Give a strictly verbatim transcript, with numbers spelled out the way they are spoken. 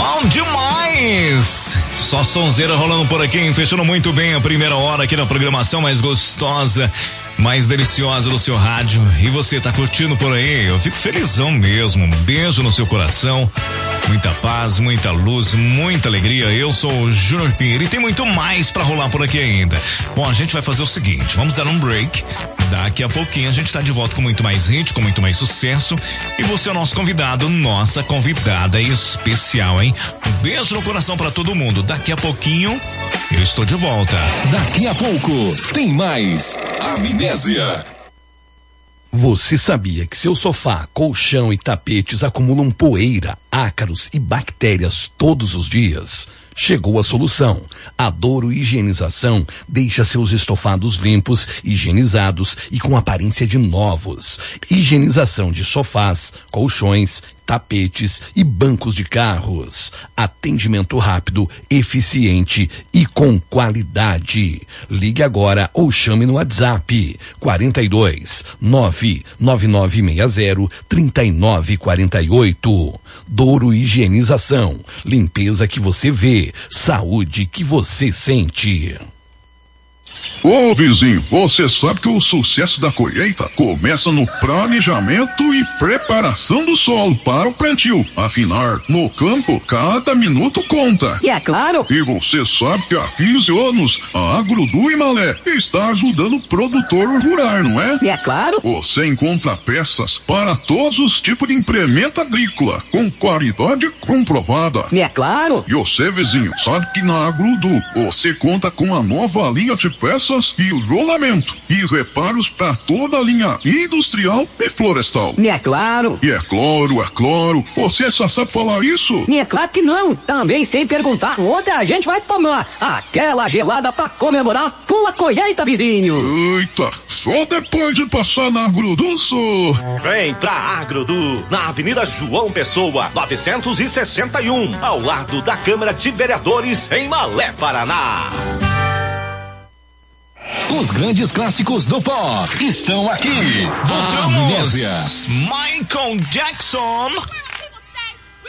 Bom demais! Só sonzeira rolando por aqui, hein? Fechando muito bem a primeira hora aqui na programação mais gostosa, mais deliciosa do seu rádio. E você tá curtindo por aí? Eu fico felizão mesmo. Um beijo no seu coração. Muita paz, muita luz, muita alegria. Eu sou o Júnior Pinheiro e tem muito mais pra rolar por aqui ainda. Bom, a gente vai fazer o seguinte, vamos dar um break. Daqui a pouquinho a gente tá de volta com muito mais hit, com muito mais sucesso. E você é o nosso convidado, nossa convidada especial, hein? Um beijo no coração pra todo mundo. Daqui a pouquinho eu estou de volta. Daqui a pouco tem mais Amnésia. Você sabia que seu sofá, colchão e tapetes acumulam poeira, ácaros e bactérias todos os dias? Chegou a solução. A Douro Higienização deixa seus estofados limpos, higienizados e com aparência de novos. Higienização de sofás, colchões, tapetes e bancos de carros. Atendimento rápido, eficiente e com qualidade. Ligue agora ou chame no WhatsApp quarenta e dois, nove nove nove seis zero, três nove quatro oito. Douro Higienização. Limpeza que você vê, saúde que você sente. Ô vizinho, você sabe que o sucesso da colheita começa no planejamento e preparação do solo para o plantio. Afinal, no campo, cada minuto conta. E é claro. E você sabe que há quinze anos, a Agrodu Imalé está ajudando o produtor rural, não é? E é claro. Você encontra peças para todos os tipos de implemento agrícola, com qualidade comprovada. E é claro. E você, vizinho, sabe que na Agrodu você conta com a nova linha de peças e rolamento e reparos para toda a linha industrial e florestal. E é claro. E é claro, é claro. Você só sabe falar isso? E é claro que não. Também sei perguntar onde a gente vai tomar aquela gelada para comemorar a tua colheita, vizinho. Eita, só depois de passar na Agrodu, só. Vem pra Agrodu, na Avenida João Pessoa, novecentos e sessenta e um, ao lado da Câmara de Vereadores, em Malé, Paraná. Os grandes clássicos do pop estão aqui. Voltamos. Michael Jackson.